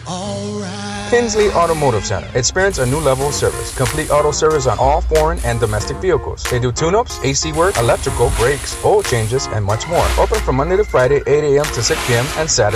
Kinsley Automotive Center. Experience a new level of service. Complete auto service on all foreign and domestic vehicles. They do tune-ups, AC work, electrical, brakes, oil changes, and much more. Open from Monday to Friday, 8 a.m. to 6 p.m. and Saturday